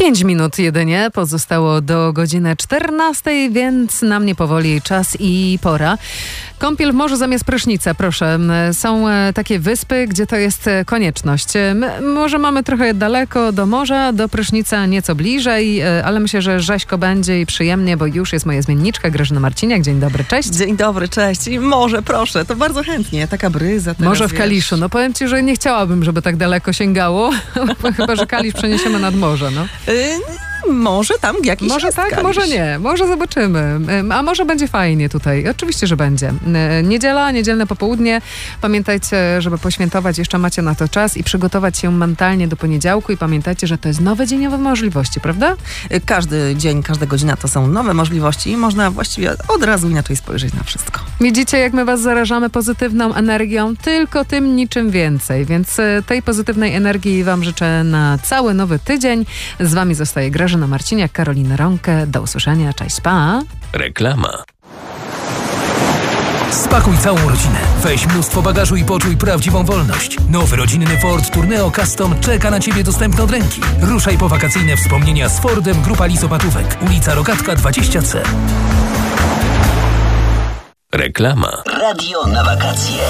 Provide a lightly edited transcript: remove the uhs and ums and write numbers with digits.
5 minut jedynie pozostało do godziny 14, więc na mnie powoli czas i pora. Kąpiel w morzu zamiast prysznica, proszę. Są takie wyspy, gdzie to jest konieczność. My może mamy trochę daleko do morza, do prysznica nieco bliżej, ale myślę, że rzeźko będzie i przyjemnie, bo już jest moja zmienniczka Grażyna Marciniak. Dzień dobry, cześć. Dzień dobry, cześć. I może, proszę, to bardzo chętnie. Taka bryza teraz, Może w Kaliszu. No powiem ci, że nie chciałabym, żeby tak daleko sięgało. Chyba, że Kalisz przeniesiemy nad morze, no. Może tam jakiś Może tak, Kalisz. może nie. Może zobaczymy. A może będzie fajnie tutaj. Oczywiście, że będzie. Niedzielne popołudnie. Pamiętajcie, żeby poświętować. Jeszcze macie na to czas i przygotować się mentalnie do poniedziałku. I pamiętajcie, że to jest nowe dzień, nowe możliwości, prawda? Każdy dzień, każda godzina to są nowe możliwości i można właściwie od razu inaczej spojrzeć na wszystko. Widzicie, jak my was zarażamy pozytywną energią? Tylko tym, niczym więcej. Więc tej pozytywnej energii wam życzę na cały nowy tydzień. Z wami zostaje Grażyna Marciniak, Karolina Ronkę. Do usłyszenia. Cześć, pa! Reklama. Spakuj całą rodzinę. Weź mnóstwo bagażu i poczuj prawdziwą wolność. Nowy rodzinny Ford Tourneo Custom czeka na Ciebie dostępny od ręki. Ruszaj po wakacyjne wspomnienia z Fordem, Grupa Lisopatówek. Ulica Rogatka 20C. Reklama. Radio na wakacje.